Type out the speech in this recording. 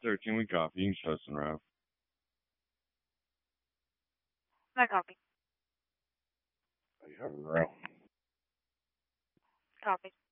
13 we copy. You can trust and Ralph. I copy. You have a route. Copy.